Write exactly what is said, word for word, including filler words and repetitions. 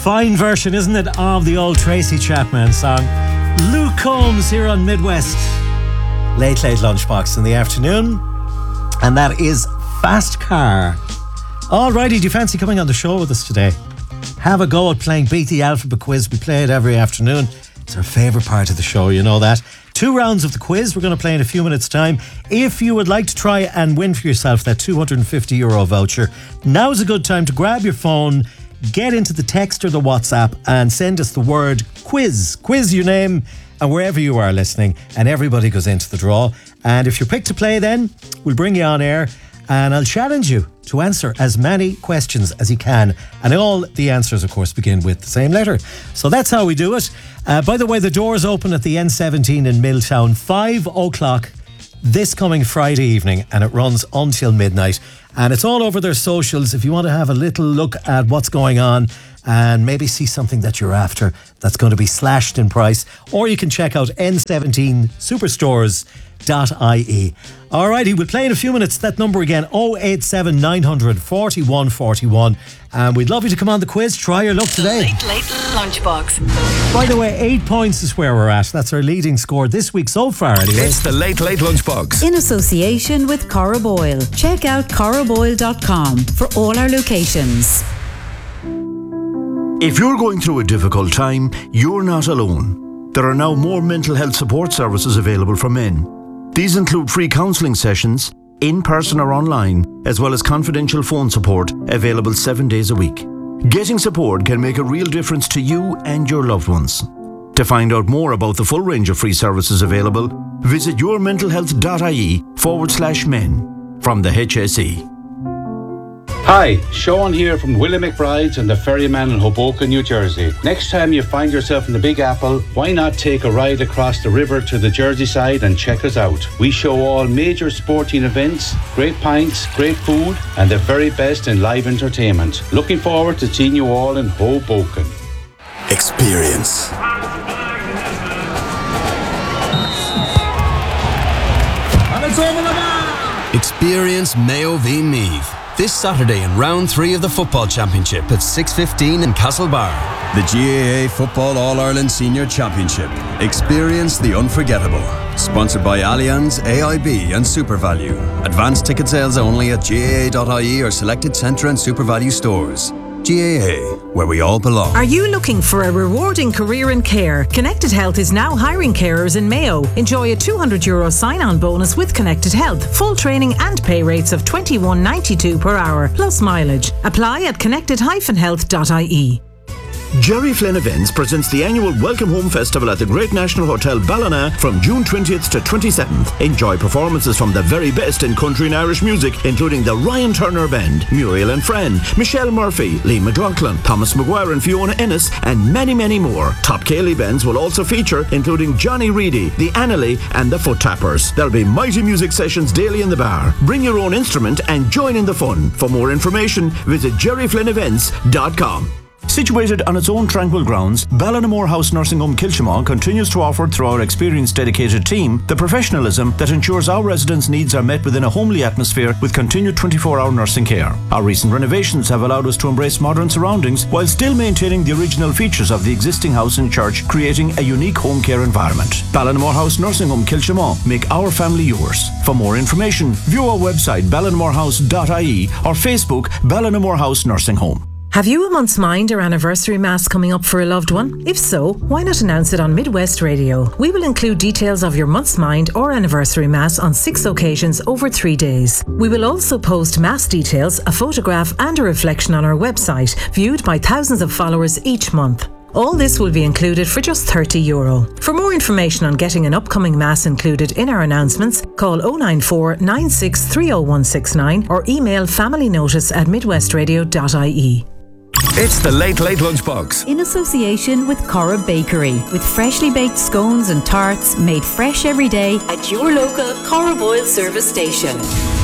fine version, isn't it, of the old Tracy Chapman song. Luke Combs here on Midwest Late Late Lunchbox in the afternoon. And that is Fast Car. Alrighty, do you fancy coming on the show with us today? Have a go at playing Beat the Alphabet Quiz. We play it every afternoon. It's our favourite part of the show, you know that. Two rounds of the quiz we're going to play in a few minutes' time. If you would like to try and win for yourself that two hundred fifty euro voucher, now's a good time to grab your phone, get into the text or the WhatsApp and send us the word quiz. Quiz your name and wherever you are listening, and everybody goes into the draw. And if you're picked to play, then we'll bring you on air and I'll challenge you to answer as many questions as you can. And all the answers, of course, begin with the same letter. So that's how we do it. Uh, by the way, the doors open at the N seventeen in Milltown, five o'clock this coming Friday evening, and it runs until midnight. And it's all over their socials if you want to have a little look at what's going on and maybe see something that you're after that's going to be slashed in price. Or you can check out N seventeen superstores dot I E. Alrighty, we'll play in a few minutes. That number again, oh eight seven nine hundred forty-one forty-one. And we'd love you to come on the quiz. Try your luck today. Late, late lunchbox. By the way, eight points is where we're at. That's our leading score this week so far, anyway. It's the Late Late Lunchbox. In association with Corrib Oil. Check out corrib oil dot com for all our locations. If you're going through a difficult time, you're not alone. There are now more mental health support services available for men. These include free counselling sessions, in person or online, as well as confidential phone support available seven days a week. Getting support can make a real difference to you and your loved ones. To find out more about the full range of free services available, visit yourmentalhealth.ie forward slash men from the H S E. Hi, Sean here from Willie McBride's and the Ferryman in Hoboken, New Jersey. Next time you find yourself in the Big Apple, why not take a ride across the river to the Jersey side and check us out? We show all major sporting events, great pints, great food, and the very best in live entertainment. Looking forward to seeing you all in Hoboken. Experience. Experience Mayo v Meath this Saturday in round three of the football championship at six fifteen in Castlebar. The G A A Football All-Ireland Senior Championship. Experience the unforgettable. Sponsored by Allianz, A I B and SuperValue. Advanced ticket sales only at G A A dot I E or selected Centra and SuperValue stores. G A A, where we all belong. Are you looking for a rewarding career in care? Connected Health is now hiring carers in Mayo. Enjoy a two hundred euro sign-on bonus with Connected Health. Full training and pay rates of twenty-one ninety-two per hour, plus mileage. Apply at connected dash health dot I E. Jerry Flynn Events presents the annual Welcome Home Festival at the Great National Hotel Ballina from June twentieth to twenty-seventh. Enjoy performances from the very best in country and Irish music, including the Ryan Turner Band, Muriel and Friend, Michelle Murphy, Lee McLaughlin, Thomas Maguire and Fiona Ennis, and many, many more. Top Cayley bands will also feature, including Johnny Reedy, the Annalee, and the Foot Tappers. There'll be mighty music sessions daily in the bar. Bring your own instrument and join in the fun. For more information, visit jerry flynn events dot com. Situated on its own tranquil grounds, Ballinamore House Nursing Home Kilchimau continues to offer, through our experienced dedicated team, the professionalism that ensures our residents' needs are met within a homely atmosphere with continued twenty-four hour nursing care. Our recent renovations have allowed us to embrace modern surroundings while still maintaining the original features of the existing house and church, creating a unique home care environment. Ballinamore House Nursing Home Kilchimau. Make our family yours. For more information, view our website ballinamore house dot I E or Facebook Ballinamore House Nursing Home. Have you a month's mind or anniversary mass coming up for a loved one? If so, why not announce it on Midwest Radio? We will include details of your month's mind or anniversary mass on six occasions over three days. We will also post mass details, a photograph and a reflection on our website, viewed by thousands of followers each month. All this will be included for just thirty euro. For more information on getting an upcoming mass included in our announcements, call oh nine four nine six three oh one six nine or email familynotice at midwest radio dot I E. It's the Late Late Lunchbox. In association with Corrib Bakery, with freshly baked scones and tarts made fresh every day at your local Corrib Oil service station.